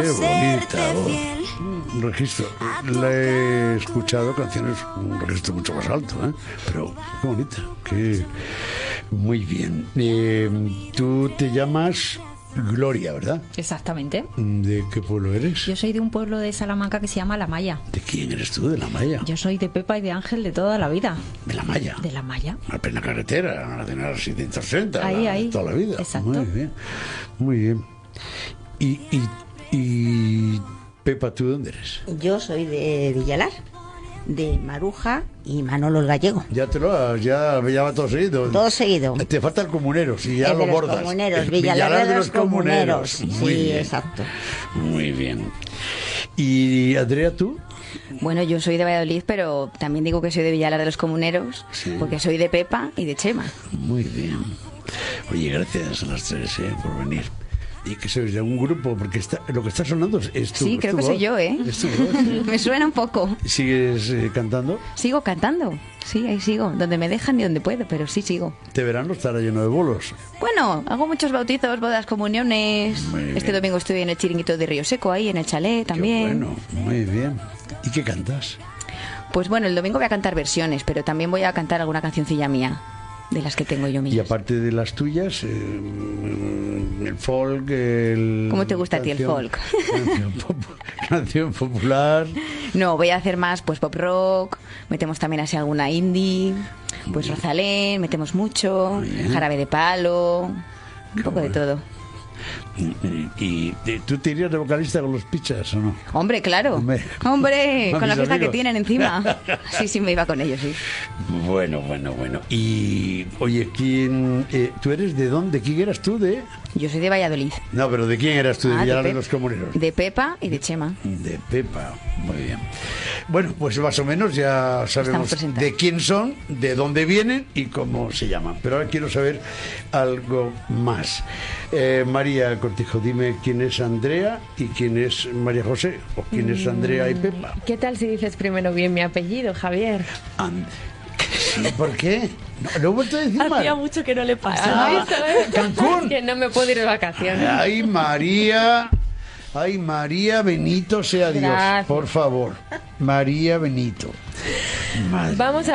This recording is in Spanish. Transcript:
bonita voz. Un registro. Le he escuchado canciones, un registro mucho más alto, ¿eh? Pero qué bonita. Muy bien. Tú te llamas Gloria, ¿verdad? Exactamente. ¿De qué pueblo eres? Yo soy de un pueblo de Salamanca que se llama La Maya. ¿De quién eres tú? ¿De La Maya? Yo soy de Pepa y de Ángel de toda la vida. ¿De La Maya? De La Maya. Una plena carretera, la de la 760, Ahí. toda la vida. Exacto. Muy bien, muy bien. Y Pepa, ¿tú dónde eres? Yo soy de Villalar, de Maruja y Manolo el Gallego. Ya va todo seguido. Todo seguido. Te falta el comunero, si ya El lo de los bordas. comuneros, Villalar de los comuneros. Muy Sí, bien. exacto. Muy bien. Y Andrea, ¿tú? Bueno, yo soy de Valladolid, pero también digo que soy de Villalar de los Comuneros, Sí. porque soy de Pepa y de Chema. Muy bien. Oye, gracias a las tres por venir. Y que sois de un grupo, porque lo que está sonando es tu Sí, creo tu que soy voz. yo, ¿eh? Es tu voz. Me suena un poco. ¿Sigues cantando? Sigo cantando. Sí, ahí sigo. Donde me dejan y donde puedo, pero sí sigo. Este verano estará lleno de bolos. Bueno, hago muchos bautizos, bodas, comuniones. Muy bien. Este domingo estoy en el chiringuito de Río Seco, ahí en el chalet también. Qué bueno, muy bien. ¿Y qué cantas? Pues bueno, el domingo voy a cantar versiones, pero también voy a cantar alguna cancioncilla mía, de las que tengo yo misma. Y aparte de las tuyas, el folk, ¿Cómo te gusta a ti el folk? Canción popular. No, voy a hacer más pues pop rock, metemos también así alguna indie, pues Rosalén, metemos mucho, Muy bien. Jarabe de Palo, un Qué poco de bueno. todo. ¿Y tú te irías de vocalista con los Pichas o no? Hombre, claro. Hombre. Hombre, A con la mis fiesta que amigos. tienen encima. Sí, me iba con ellos, sí. Bueno. Y, oye, ¿tú eres de dónde? ¿Quién eras tú? Yo soy de Valladolid. No, pero ¿de quién eras tú? ¿De Ah, Villalar de Pep- los Comuneros? De Pepa y de Chema. De Pepa, muy bien. Bueno, pues más o menos ya sabemos Estamos presentados. de quién son, de dónde vienen y cómo se llaman. Pero ahora quiero saber algo más. María Cortijo, dime quién es Andrea y quién es María José, o quién es Andrea y Pepa. ¿Qué tal si dices primero bien mi apellido, Javier? Sí, ¿por qué? No, lo he vuelto a decir mal. Hacía mucho que no le pasaba. Cancún. Que no me puedo ir de vacaciones. Ay, María Benito sea Dios, Gracias. por favor. María Benito. Madre Vamos a